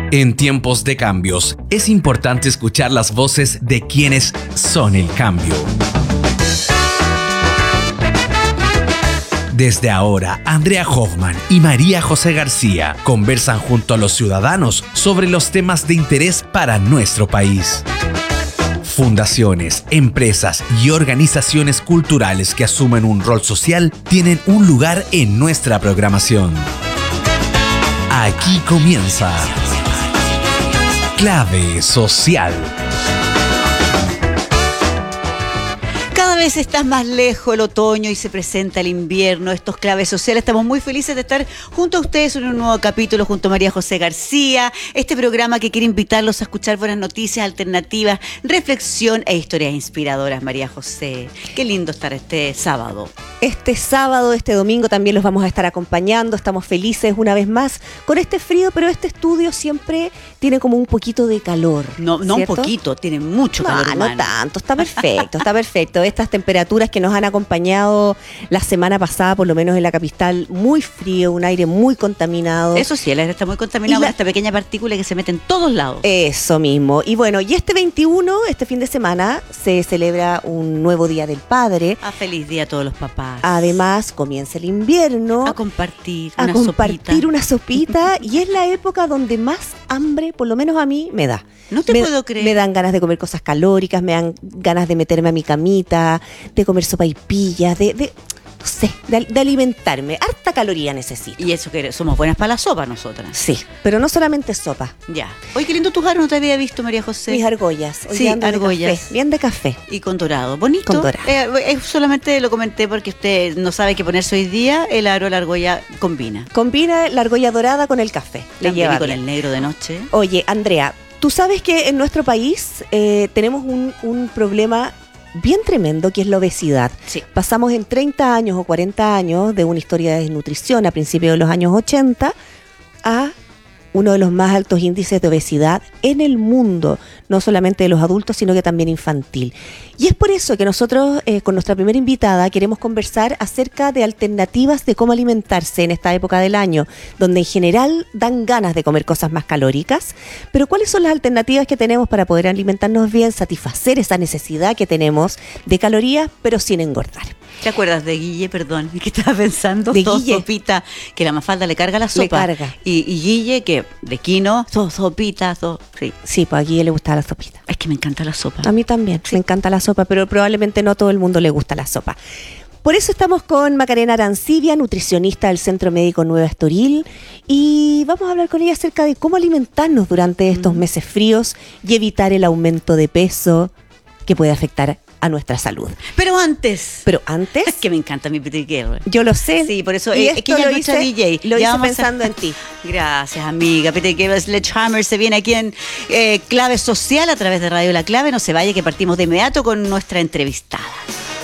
En tiempos de cambios, es importante escuchar las voces de quienes son el cambio. Desde ahora, Andrea Hoffman y María José García conversan junto a los ciudadanos sobre los temas de interés para nuestro país. Fundaciones, empresas y organizaciones culturales que asumen un rol social tienen un lugar en nuestra programación. Aquí comienza Clave Social. Cada vez está más lejos el otoño y se presenta el invierno. Estos Claves Sociales, estamos muy felices de estar junto a ustedes en un nuevo capítulo junto a María José García. Este programa que quiere invitarlos a escuchar buenas noticias, alternativas, reflexión e historias inspiradoras. María José, qué lindo estar este sábado. Este sábado, este domingo también los vamos a estar acompañando. Estamos felices una vez más con este frío, pero este estudio siempre tiene como un poquito de calor. No un poquito, tiene mucho calor humano. No tanto, está perfecto, está perfecto. Estas temperaturas que nos han acompañado la semana pasada, por lo menos en la capital, muy frío, un aire muy contaminado. Eso sí, el aire está muy contaminado con esta pequeña partícula que se mete en todos lados. Eso mismo. Y bueno, y este 21, este fin de semana, se celebra un nuevo Día del Padre. Feliz día a todos los papás. Además, comienza el invierno. A compartir una sopita. Y es la época donde más hambre, por lo menos a mí, me da. No te puedo creer. Me dan ganas de comer cosas calóricas, me dan ganas de meterme a mi camita, de comer sopaipillas, no sé, de alimentarme. Harta caloría necesito. Y eso que somos buenas para la sopa nosotras. Sí, pero no solamente sopa. Ya. Oye, qué lindo tus jarros, no te había visto, María José. Mis argollas. Sí, argollas. Bien de café. Y con dorado. Bonito. Con dorado. Solamente lo comenté porque usted no sabe qué ponerse hoy día. El aro, la argolla combina. Combina la argolla dorada con el café. Le lleva y con el negro de noche. Oye, Andrea, tú sabes que en nuestro país tenemos un problema bien tremendo, que es la obesidad. Sí. Pasamos en 30 años o 40 años de una historia de desnutrición a principios de los años 80 a uno de los más altos índices de obesidad en el mundo, no solamente de los adultos, sino que también infantil. Y es por eso que nosotros, con nuestra primera invitada, queremos conversar acerca de alternativas de cómo alimentarse en esta época del año, donde en general dan ganas de comer cosas más calóricas. Pero ¿cuáles son las alternativas que tenemos para poder alimentarnos bien, satisfacer esa necesidad que tenemos de calorías, pero sin engordar? ¿Te acuerdas de Guille, perdón? ¿Qué estaba pensando? De Guille. Sopita, que la Mafalda le carga la sopa. Le carga. Y Guille, que de Quino, sopita, sí. Sí, pues a Guille le gusta la sopita. Es que me encanta la sopa. A mí también, sí. Me encanta la sopa, pero probablemente no a todo el mundo le gusta la sopa. Por eso estamos con Macarena Arancibia, nutricionista del Centro Médico Nueva Estoril, y vamos a hablar con ella acerca de cómo alimentarnos durante estos meses fríos y evitar el aumento de peso que puede afectar a nuestra salud. Pero antes. Es que me encanta mi Petit Girl. Yo lo sé. Sí, por eso y es que ella es nuestra DJ. Lo hice pensando en ti. Gracias, amiga. Petit Girl Sledgehammer se viene aquí en Clave Social a través de Radio La Clave. No se vaya, que partimos de inmediato con nuestra entrevistada.